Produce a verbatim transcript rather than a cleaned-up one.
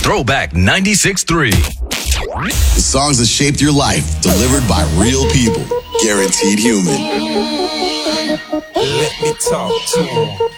Throwback ninety-six point three. The songs that shaped your life, delivered by real people. Guaranteed human. Let me talk to him.